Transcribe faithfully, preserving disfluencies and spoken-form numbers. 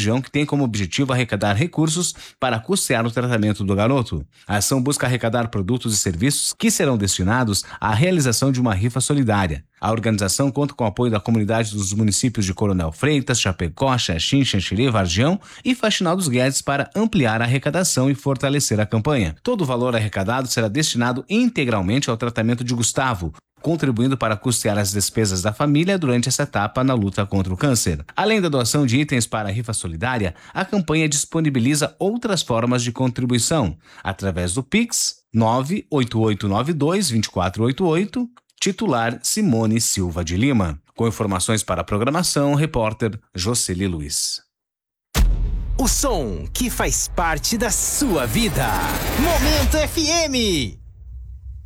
região que tem como objetivo arrecadar recursos para custear o tratamento do garoto. A ação busca arrecadar produtos e serviços que serão destinados à realização de uma rifa solidária. A organização conta com o apoio da comunidade dos municípios de Coronel Freitas, Chapecó, Xaxim, Xanxerê, Vargião e Faxinal dos Guedes para ampliar a arrecadação e fortalecer a campanha. Todo o valor arrecadado será destinado integralmente ao tratamento de Gustavo, contribuindo para custear as despesas da família durante essa etapa na luta contra o câncer. Além da doação de itens para a rifa solidária, a campanha disponibiliza outras formas de contribuição, através do Pix nove oito oito nove dois dois quatro oito oito, titular Simone Silva de Lima. Com informações para a programação, repórter Jocely Luiz. O som que faz parte da sua vida. Momento F M.